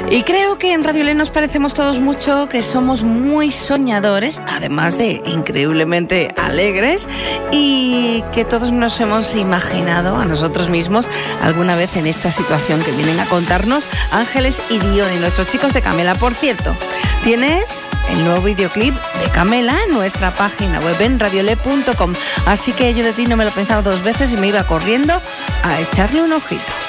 Y creo que en Radio Le nos parecemos todos mucho, que somos muy soñadores, además de increíblemente alegres, y que todos nos hemos imaginado a nosotros mismos alguna vez en esta situación que vienen a contarnos Ángeles y Diony, nuestros chicos de Camela. Por cierto, tienes el nuevo videoclip de Camela en nuestra página web en radiole.com, así que yo de ti no me lo pensaba dos veces y me iba corriendo a echarle un ojito.